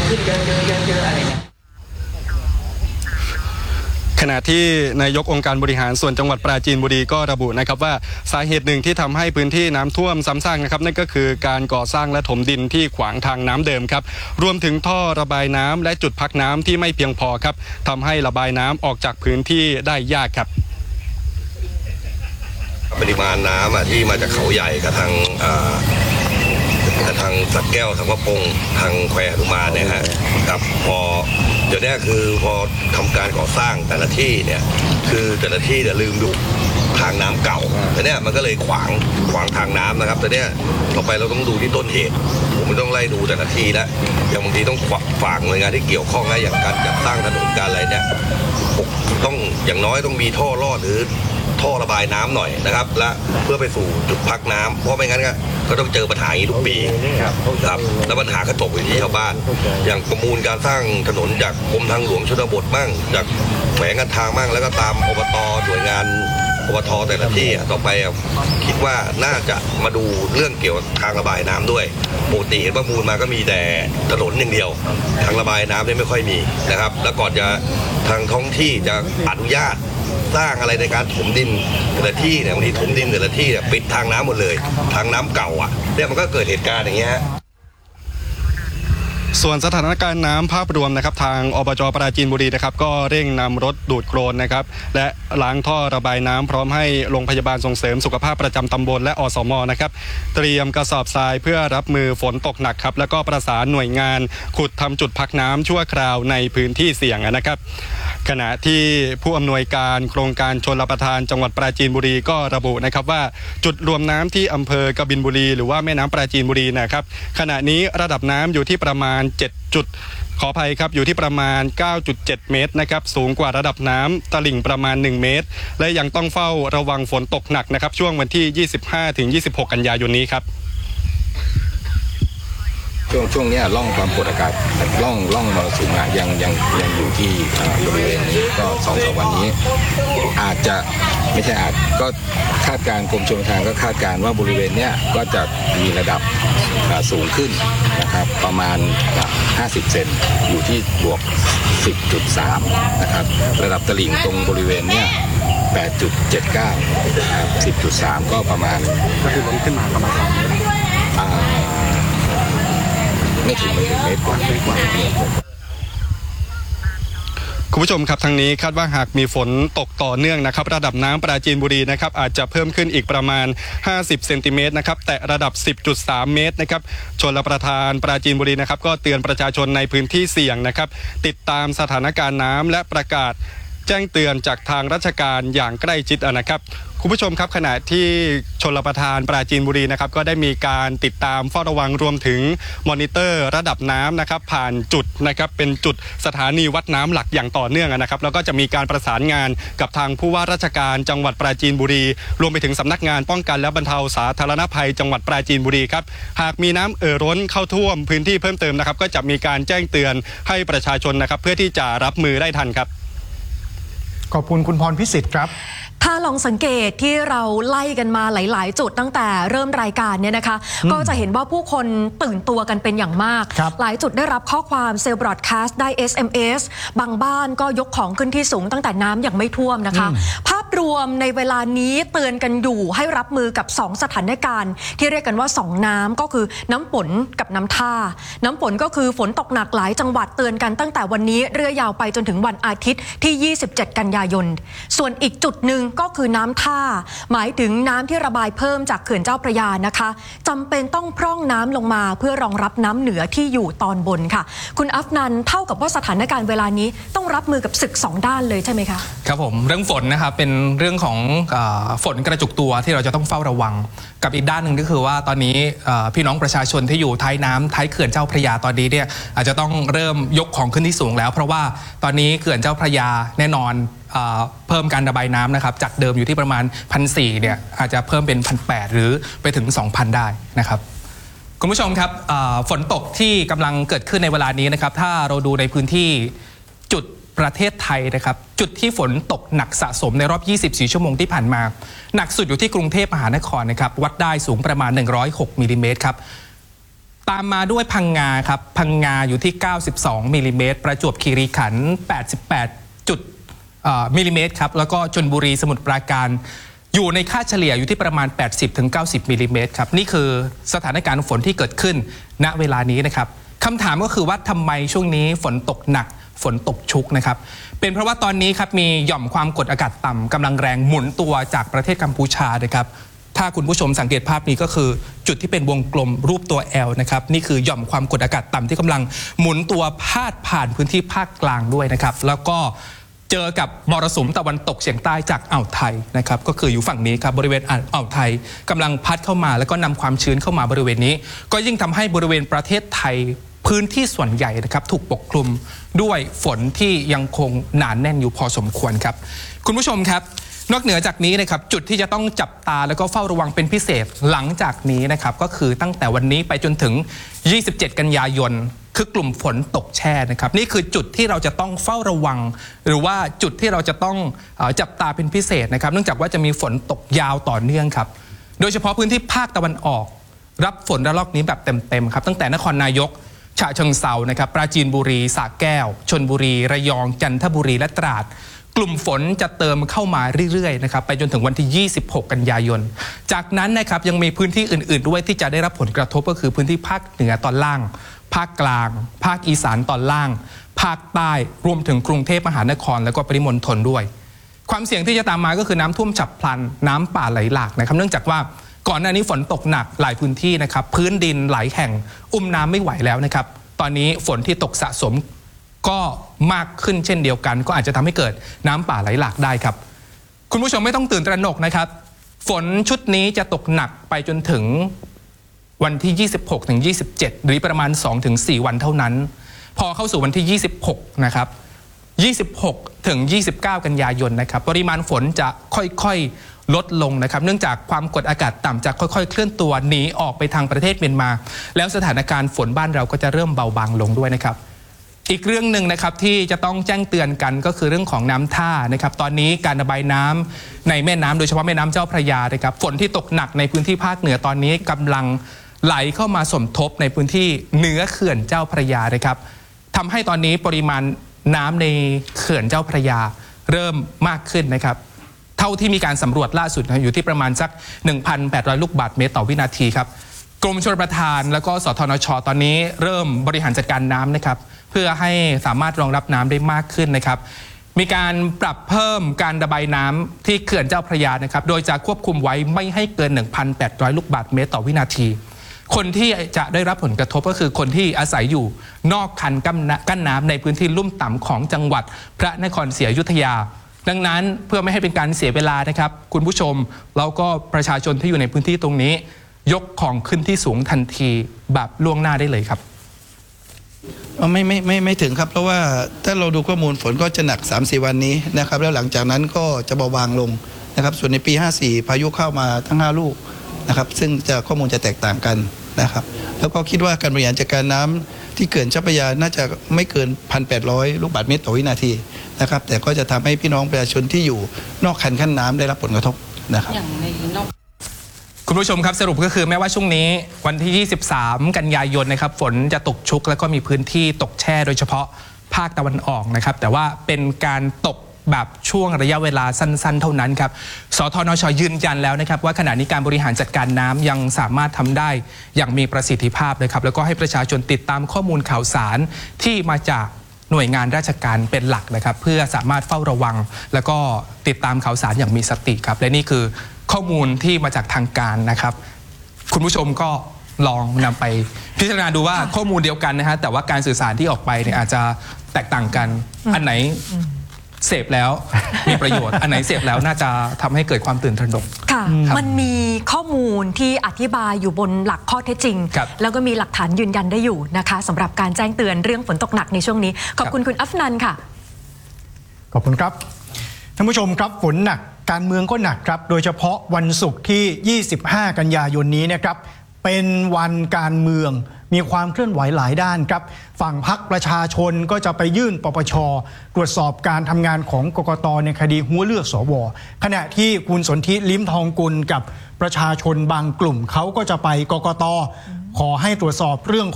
ขึ้นเยอะอะไรเนี่ยขณะที่นายกองค์การบริหารส่วนจังหวัดปราจีนบุรีก็ระบุนะครับว่าสาเหตุหนึ่งที่ทำให้พื้นที่น้ำท่วมซ้ำซากนะครับนั่นก็คือการก่อสร้างและถมดินที่ขวางทางน้ำเดิมครับรวมถึงท่อระบายน้ำและจุดพักน้ำที่ไม่เพียงพอครับทำให้ระบายน้ำออกจากพื้นที่ได้ยากครับปริมาณน้ำที่มาจากเขาใหญ่กับทางสักแก้วทางพระปงทางแควหนุมานเนี่ยครับพอเดี๋ยวนี้คือพอทำการก่อสร้างแต่ละที่เนี่ยคือแต่ละที่เนี่ยลืมดูทางน้ำเก่าแต่เนี่ยมันก็เลยขวางทางน้ำนะครับแต่เนี่ยต่อไปเราต้องดูที่ต้นเหตุผมไม่ต้องไล่ดูแต่ละที่แล้วอย่างบางทีต้องฝากหน่วยงานที่เกี่ยวข้องนะอย่างการจัดสร้างถนนการอะไรเนี่ยต้องอย่างน้อยต้องมีท่อรอดหรือท่อระบายน้ำหน่อยนะครับและเพื่อไปสู่จุดพักน้ำเพราะไม่งั้นก็ต้องเจอปัญหาอย่างนี้ทุกปีครับแล้วปัญหาก็ตกอยู่ที่ชาวบ้านอย่างประมูลการสร้างถนนจากกรมทางหลวงชนบทมั่งจากแขวงการทางมั่งแล้วก็ตามอบตหน่วยงานอบตแต่ละที่ต่อไปคิดว่าน่าจะมาดูเรื่องเกี่ยวกับทางระบายน้ำด้วยปกติเห็นประมูลมาก็มีแต่ถนนอย่างเดียวทางระบายน้ำเนี่ยไม่ค่อยมีนะครับแล้วก่อนจะทางท้องที่จะอนุญาตสร้างอะไรในการถมดินแต่ละที่เนี่ยบางทีถมดินแต่ละที่เนี่ยปิดทางน้ำหมดเลยทางน้ำเก่าเนี่ยมันก็เกิดเหตุการณ์อย่างเงี้ยส่วนสถานการณ์น้ำภาพรวมนะครับทางอบจ.ปราจีนบุรีนะครับก็เร่งนำรถดูดโคลนนะครับและล้างท่อระบายน้ำพร้อมให้โรงพยาบาลส่งเสริมสุขภาพประจำตำบลและอสม.นะครับเตรียมกระสอบทรายเพื่อรับมือฝนตกหนักครับแล้วก็ประสานหน่วยงานขุดทำจุดพักน้ำชั่วคราวในพื้นที่เสี่ยงนะครับขณะที่ผู้อำนวยการโครงการชลประทานจังหวัดปราจีนบุรีก็ระบุนะครับว่าจุดรวมน้ำที่อำเภอกบินบุรีหรือว่าแม่น้ำปราจีนบุรีนะครับขณะนี้ระดับน้ำอยู่ที่ประมาณ7จุดขออภัยครับอยู่ที่ประมาณ 9.7 เมตรนะครับสูงกว่าระดับน้ำตลิ่งประมาณ1เมตรและยังต้องเฝ้าระวังฝนตกหนักนะครับช่วงวันที่ 25-26 กันยายนนี้ครับช่วงนี้ร่องความกดอากาศร่องมรสุมยังอยู่ที่บริเวณนี้ก็2-3 วันนี้อาจจะไม่ใช่อาจก็คาดการณ์กรมชลประทานก็คาดการณ์ว่าบริเวณนี้ก็จะมีระดับสูงขึ้นนะครับประมาณ50 เซนอยู่ที่บวก 10.3 นะครับระดับตลิ่งตรงบริเวณนี้8.79 นะครับ 10.3 ก็ประมาณก็คือล้นขึ้นมาประมาณ2 เมตรไม่ถึง1 เมตรกว่าคุณผู้ชมครับทางนี้คาดว่าหากมีฝนตกต่อเนื่องนะครับระดับน้ำปราจีนบุรีนะครับอาจจะเพิ่มขึ้นอีกประมาณ50 เซนติเมตรนะครับแต่ระดับ 10.3 เมตรนะครับชลประทานปราจีนบุรีนะครับก็เตือนประชาชนในพื้นที่เสี่ยงนะครับติดตามสถานการณ์น้ำและประกาศแจ้งเตือนจากทางราชการอย่างใกล้ชิดนะครับคุณผู้ชมครับขณะที่ชลประทานปราจีนบุรีนะครับก็ได้มีการติดตามเฝ้าระวังรวมถึงมอนิเตอร์ระดับน้ำนะครับผ่านจุดนะครับเป็นจุดสถานีวัดน้ำหลักอย่างต่อเนื่องนะครับแล้วก็จะมีการประสานงานกับทางผู้ว่าราชการจังหวัดปราจีนบุรีรวมไปถึงสำนักงานป้องกันและบรรเทาสาธารณภัยจังหวัดปราจีนบุรีครับหากมีน้ำล้นเข้าท่วมพื้นที่เพิ่มเติมนะครับก็จะมีการแจ้งเตือนให้ประชาชนนะครับเพื่อที่จะรับมือได้ทันครับขอบคุณคุณพรพิสิทธิ์ครับถ้าลองสังเกตที่เราไล่กันมาหลายๆจุดตั้งแต่เริ่มรายการเนี่ยนะคะก็จะเห็นว่าผู้คนตื่นตัวกันเป็นอย่างมากหลายจุดได้รับข้อความเซลล์บรอดคาสต์ได้ SMS บางบ้านก็ยกของขึ้นที่สูงตั้งแต่น้ำยังไม่ท่วมนะคะภาพรวมในเวลานี้เตือนกันอยู่ให้รับมือกับ2สถานการณ์ที่เรียกกันว่า2น้ำก็คือน้ำฝนกับน้ำท่าน้ำฝนก็คือฝนตกหนักหลายจังหวัดเตือนกันตั้งแต่วันนี้เรื่อยยาวไปจนถึงวันอาทิตย์ที่27 กันยายนส่วนอีกจุดหนึ่งก็คือน้ำท่าหมายถึงน้ำที่ระบายเพิ่มจากเขื่อนเจ้าพระยานะคะจำเป็นต้องพร่องน้ำลงมาเพื่อรองรับน้ำเหนือที่อยู่ตอนบนค่ะคุณอัฟนันเท่ากับว่าสถานการณ์เวลานี้ต้องรับมือกับศึก2ด้านเลยใช่ไหมคะครับผมเรื่องฝนนะครับเป็นเรื่องของฝนกระจุกตัวที่เราจะต้องเฝ้าระวังกับอีกด้านหนึ่งก็คือว่าตอนนี้พี่น้องประชาชนที่อยู่ท้ายน้ำท้ายเขื่อนเจ้าพระยาตอนนี้เนี่ยอาจจะต้องเริ่มยกของขึ้นที่สูงแล้วเพราะว่าตอนนี้เขื่อนเจ้าพระยาแน่นอนเพิ่มการระบายน้ำนะครับจากเดิมอยู่ที่ประมาณ 1,400 เนี่ยอาจจะเพิ่มเป็น 1,800 หรือไปถึง 2,000 ได้นะครับคุณผู้ชมครับฝนตกที่กำลังเกิดขึ้นในเวลานี้นะครับถ้าเราดูในพื้นที่จุดประเทศไทยนะครับจุดที่ฝนตกหนักสะสมในรอบ 24 ชั่วโมงที่ผ่านมาหนักสุดอยู่ที่กรุงเทพมหานครนะครับวัดได้สูงประมาณ 106 มิลลิเมตรครับตามมาด้วยพังงาครับพังงาอยู่ที่92มิลลิเมตรประจวบคีรีขันธ์88มิลลิเมตรครับแล้วก็ชลบุรีสมุทรปราการอยู่ในค่าเฉลี่ยอยู่ที่ประมาณ80-90มิลลิเมตรครับนี่คือสถานการณ์ฝนที่เกิดขึ้นณเวลานี้นะครับคำถามก็คือว่าทำไมช่วงนี้ฝนตกหนักฝนตกชุกนะครับเป็นเพราะว่าตอนนี้ครับมีหย่อมความกดอากาศต่ำกำลังแรงหมุนตัวจากประเทศกัมพูชานะครับถ้าคุณผู้ชมสังเกตภาพนี้ก็คือจุดที่เป็นวงกลมรูปตัว L นะครับนี่คือหย่อมความกดอากาศต่ำที่กำลังหมุนตัวพาดผ่านพื้นที่ภาคกลางด้วยนะครับแล้วก็เจอกับมรสุมตะวันตกเฉียงใต้จากอ่าวไทยนะครับก็คืออยู่ฝั่งนี้ครับบริเวณอ่าวไทยกำลังพัดเข้ามาแล้วก็นำความชื้นเข้ามาบริเวณนี้ก็ยิ่งทำให้บริเวณประเทศไทยพื้นที่ส่วนใหญ่นะครับถูกปกคลุมด้วยฝนที่ยังคงหนาแน่นอยู่พอสมควรครับคุณผู้ชมครับนอกเหนือจากนี้นะครับจุดที่จะต้องจับตาแล้วก็เฝ้าระวังเป็นพิเศษหลังจากนี้นะครับก็คือตั้งแต่วันนี้ไปจนถึง27กันยายนคือกลุ่มฝนตกแช่นะครับนี่คือจุดที่เราจะต้องเฝ้าระวังหรือว่าจุดที่เราจะต้องจับตาเป็นพิเศษนะครับเนื่องจากว่าจะมีฝนตกยาวต่อเนื่องครับโดยเฉพาะพื้นที่ภาคตะวันออกรับฝนระลอกนี้แบบเต็มๆครับตั้งแต่นครนายกฉะเชิงเทรานะครับปราจีนบุรีสระแก้วชลบุรีระยองจันทบุรีและตราดกลุ่มฝนจะเติมเข้ามาเรื่อยๆนะครับไปจนถึงวันที่26กันยายนจากนั้นนะครับยังมีพื้นที่อื่นๆด้วยที่จะได้รับผลกระทบก็คือพื้นที่ภาคเหนือตอนล่างภาคกลางภาคอีสานตอนล่างภาคใต้รวมถึงกรุงเทพมหานครและก็ปริมณฑลด้วยความเสี่ยงที่จะตามมาก็คือน้ำท่วมฉับพลันน้ำป่าไหลหลากนะครับเนื่องจากว่าก่อนหน้านี้ฝนตกหนักหลายพื้นที่นะครับพื้นดินหลายแห่งน้ำไม่ไหวแล้วนะครับตอนนี้ฝนที่ตกสะสมก็มากขึ้นเช่นเดียวกันก็อาจจะทำให้เกิดน้ำป่าไหลหลากได้ครับคุณผู้ชมไม่ต้องตื่นตระหนกนะครับฝนชุดนี้จะตกหนักไปจนถึงวันที่26ถึง27หรือประมาณ 2-4 วันเท่านั้นพอเข้าสู่วันที่26นะครับ26ถึง29กันยายนนะครับปริมาณฝนจะค่อยๆลดลงนะครับเนื่องจากความกดอากาศต่ำจะค่อยๆเคลื่อนตัวหนีออกไปทางประเทศเมียนมาแล้วสถานการณ์ฝนบ้านเราก็จะเริ่มเบาบางลงด้วยนะครับอีกเรื่องหนึ่งนะครับที่จะต้องแจ้งเตือนกันก็คือเรื่องของน้ำท่านะครับตอนนี้การระบายน้ำในแม่น้ำโดยเฉพาะแม่น้ำเจ้าพระยานะครับฝนที่ตกหนักในพื้นที่ภาคเหนือตอนนี้กำลังไหลเข้ามาสมทบในพื้นที่เหนือเขื่อนเจ้าพระยานะครับทำให้ตอนนี้ปริมาณน้ำในเขื่อนเจ้าพระยาเริ่มมากขึ้นนะครับเท่าที่มีการสำรวจล่าสุดอยู่ที่ประมาณสัก 1,800 ลูกบาศก์เมตรต่อวินาทีครับกรมชลประทานแล้วก็สทนช.ตอนนี้เริ่มบริหารจัดการน้ำนะครับเพื่อให้สามารถรองรับน้ำได้มากขึ้นนะครับมีการปรับเพิ่มการระบายน้ำที่เขื่อนเจ้าพระยานะครับโดยจะควบคุมไว้ไม่ให้เกิน 1,800 ลูกบาศก์เมตรต่อวินาทีคนที่จะได้รับผลกระทบก็คือคนที่อาศัยอยู่นอกคันกั้นน้ำในพื้นที่ลุ่มต่ำของจังหวัดพระนครศรีอยุธยาดังนั้นเพื่อไม่ให้เป็นการเสียเวลานะครับคุณผู้ชมแล้วก็ประชาชนที่อยู่ในพื้นที่ตรงนี้ยกของขึ้นที่สูงทันทีแบบล่วงหน้าได้เลยครับไม่ถึงครับเพราะว่าถ้าเราดูข้อมูลฝนก็จะหนัก 3-4 วันนี้นะครับแล้วหลังจากนั้นก็จะเบาบางลงนะครับส่วนในปี 54 พายุเข้ามาทั้ง5ลูกนะครับซึ่งข้อมูลจะแตกต่างกันนะครับแล้วก็คิดว่าการบริหารจัดการน้ำที่เขื่อนเจ้าพระยาน่าจะไม่เกิน 1,800 ลูกบาศก์เมตรต่อวินาทีนะครับแต่ก็จะทำให้พี่น้องประชาชนที่อยู่นอกคันกั้นน้ำได้รับผลกระทบนะครับคุณผู้ชมครับสรุปก็คือแม้ว่าช่วงนี้วันที่23กันยายนนะครับฝนจะตกชุกแล้วก็มีพื้นที่ตกแช่โดยเฉพาะภาคตะวันออกนะครับแต่ว่าเป็นการตกแบบช่วงระยะเวลาสั้นๆเท่านั้นครับสทนช.ยืนยันแล้วนะครับว่าขณะนี้การบริหารจัดการน้ำยังสามารถทำได้อย่างมีประสิทธิภาพนะครับแล้วก็ให้ประชาชนติดตามข้อมูลข่าวสารที่มาจากหน่วยงานราชการเป็นหลักนะครับเพื่อสามารถเฝ้าระวังแล้วก็ติดตามข่าวสารอย่างมีสติครับและนี่คือข้อมูลที่มาจากทางการนะครับคุณผู้ชมก็ลองนำไปพิจารณาดูว่าข้อมูลเดียวกันนะฮะแต่ว่าการสื่อสารที่ออกไปเนี่ยอาจจะแตกต่างกันอันไหนเสพแล้วมีประโยชน์อันไหนเสพแล้วน่าจะทำให้เกิดความตื่นตระหนกค่ะมันมีข้อมูลที่อธิบายอยู่บนหลักข้อเท็จจริงแล้วก็มีหลักฐานยืนยันได้อยู่นะคะสำหรับการแจ้งเตือนเรื่องฝนตกหนักในช่วงนี้ขอบคุณคุณอัฟนันค่ะขอบคุณครับท่านผู้ชมครับฝนหนักการเมืองก็หนักครับโดยเฉพาะวันศุกร์ที่25กันยายนนี้นะครับเป็นวันการเมืองมีความเคลื่อนไหวหลายด้านครับฝั่งพรรคประชาชนก็จะไปยื่นปปช.ตรวจสอบการทำงานของกกต.ในคดีหัวเลือกสว.ขณะที่คุณสนธิลิ้มทองกุลกับประชาชนบางกลุ่มเขาก็จะไปกกต.ขขอให้ตรวจสอบเรื่อง